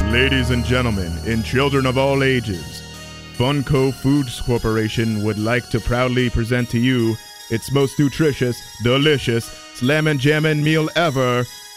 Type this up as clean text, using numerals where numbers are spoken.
Ladies and gentlemen, and children of all ages, Funko Foods Corporation would like to proudly present to you its most nutritious, delicious, slammin' jammin' meal ever,